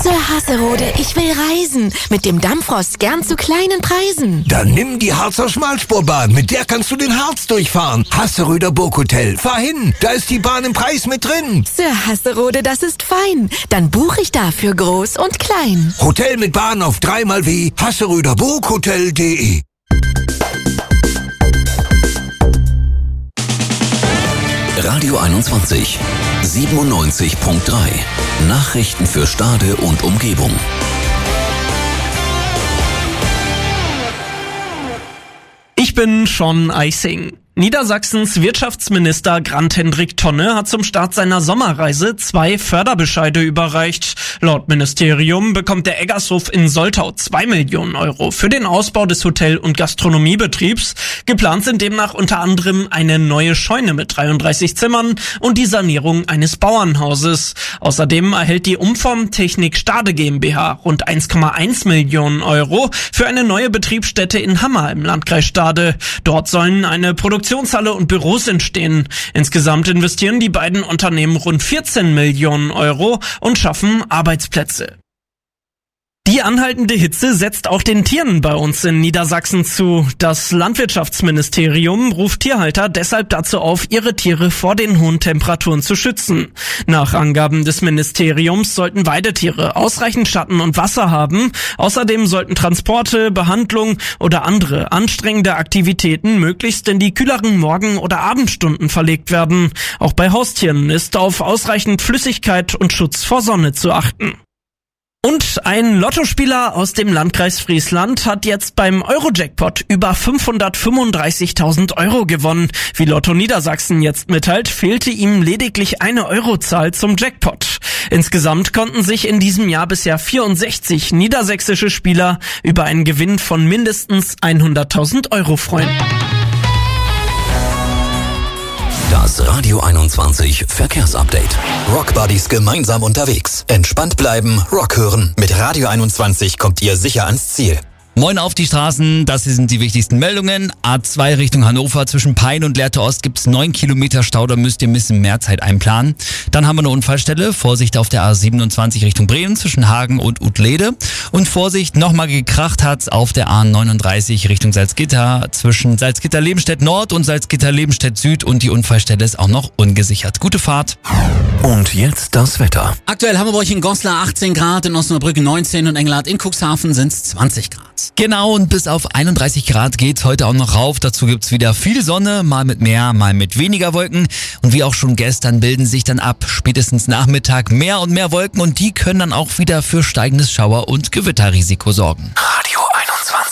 Sir Hasserode, ich will reisen. Mit dem Dampfrost gern zu kleinen Preisen. Dann nimm die Harzer Schmalspurbahn. Mit der kannst du den Harz durchfahren. Hasseröder Burghotel. Fahr hin, da ist die Bahn im Preis mit drin. Sir Hasserode, das ist fein. Dann buche ich dafür groß und klein. Hotel mit Bahn auf 3x hasseröderburghotel.de. Radio 21, 97.3. Nachrichten für Stade und Umgebung. Ich bin Sean Eising. Niedersachsens Wirtschaftsminister Grant-Hendrik Tonne hat zum Start seiner Sommerreise 2 Förderbescheide überreicht. Laut Ministerium bekommt der Eggershof in Soltau 2 Millionen Euro für den Ausbau des Hotel- und Gastronomiebetriebs. Geplant sind demnach unter anderem eine neue Scheune mit 33 Zimmern und die Sanierung eines Bauernhauses. Außerdem erhält die Umformtechnik Stade GmbH rund 1,1 Millionen Euro für eine neue Betriebsstätte in Hammer im Landkreis Stade. Dort sollen eine Produktionshalle und Büros entstehen. Insgesamt investieren die beiden Unternehmen rund 14 Millionen Euro und schaffen Arbeitsplätze. Die anhaltende Hitze setzt auch den Tieren bei uns in Niedersachsen zu. Das Landwirtschaftsministerium ruft Tierhalter deshalb dazu auf, ihre Tiere vor den hohen Temperaturen zu schützen. Nach Angaben des Ministeriums sollten Weidetiere ausreichend Schatten und Wasser haben. Außerdem sollten Transporte, Behandlung oder andere anstrengende Aktivitäten möglichst in die kühleren Morgen- oder Abendstunden verlegt werden. Auch bei Haustieren ist auf ausreichend Flüssigkeit und Schutz vor Sonne zu achten. Und ein Lottospieler aus dem Landkreis Friesland hat jetzt beim Euro-Jackpot über 535.000 Euro gewonnen. Wie Lotto Niedersachsen jetzt mitteilt, fehlte ihm lediglich eine Eurozahl zum Jackpot. Insgesamt konnten sich in diesem Jahr bisher 64 niedersächsische Spieler über einen Gewinn von mindestens 100.000 Euro freuen. Das Radio 21 Verkehrsupdate. Rock Buddies gemeinsam unterwegs. Entspannt bleiben, Rock hören. Mit Radio 21 kommt ihr sicher ans Ziel. Moin auf die Straßen, das hier sind die wichtigsten Meldungen. A2 Richtung Hannover zwischen Pein und Lehrte Ost gibt's 9 Kilometer Stau, da müsst ihr ein bisschen mehr Zeit einplanen. Dann haben wir eine Unfallstelle, Vorsicht auf der A27 Richtung Bremen zwischen Hagen und Utlede. Und Vorsicht, nochmal gekracht hat's auf der A39 Richtung Salzgitter zwischen Salzgitter-Lebenstedt Nord und Salzgitter-Lebenstedt Süd und die Unfallstelle ist auch noch ungesichert. Gute Fahrt. Und jetzt das Wetter. Aktuell haben wir bei euch in Goslar 18 Grad, in Osnabrück 19 und Engelhardt in Cuxhaven sind's 20 Grad. Genau, und bis auf 31 Grad geht's heute auch noch rauf. Dazu gibt's wieder viel Sonne, mal mit mehr, mal mit weniger Wolken. Und wie auch schon gestern bilden sich dann ab spätestens Nachmittag mehr und mehr Wolken und die können dann auch wieder für steigendes Schauer- und Gewitterrisiko sorgen.